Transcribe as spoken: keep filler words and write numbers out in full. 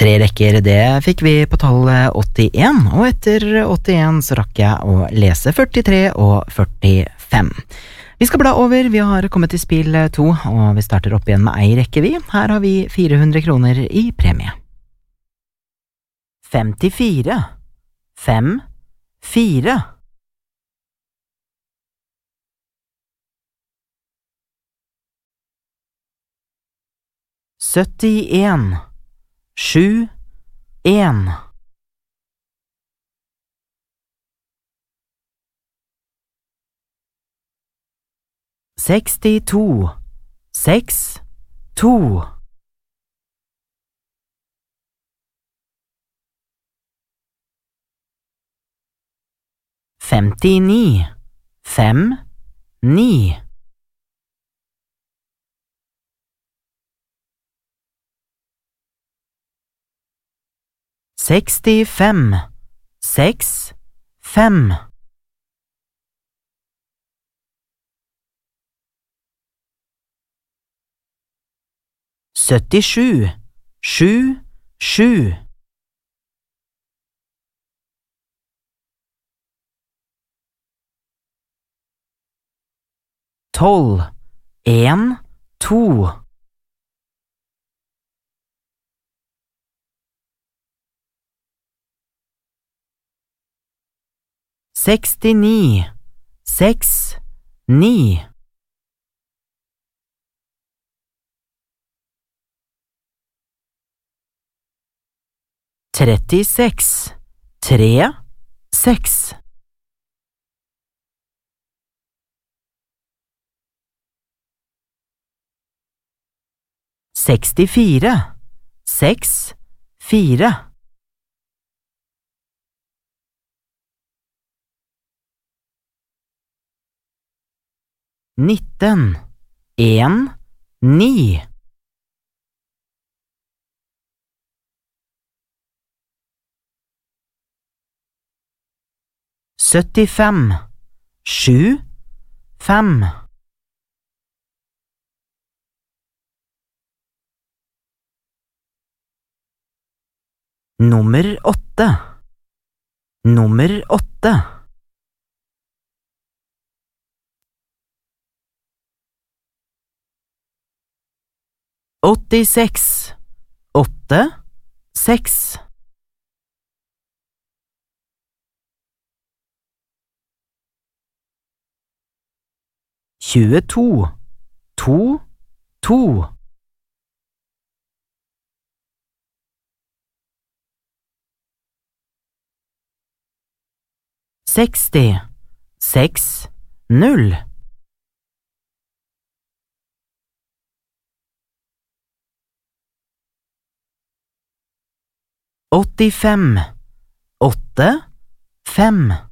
Tre rekker, det fikk vi på tallet åttien, og etter åttien så rakk jeg å lese førtitre og førtifem. Vi skal bla over, vi har kommet til spill to, og vi starter opp igjen med ei rekke vi. Her har vi fire hundre kroner i premie. femtifire, fem, fire. syttien, sju, en. sekstito, seks, to. femtini, fem, ni. sekstifem, seks, fem. syttisju, sju, sju. tolv, en, to. sekstini, seks, ni. trettiseks, tre, seks. sekstifire, seks, fire. nitten, en, ni. syttifem, sju, fem. Nummer åtte. Nummer åtte. åttiseks, åtte, seks. tjueto, to, to. seksti, seks, null. åttifem, åtte, fem.